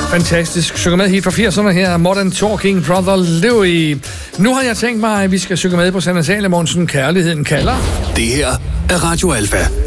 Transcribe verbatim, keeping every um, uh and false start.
Fantastisk. Synger med hit fra firserne her. Modern Talking, Brother Louie. Nu har jeg tænkt mig, at vi skal synge med på Sanne Salomonsen. Kærligheden kalder. Det her er Radio Alfa.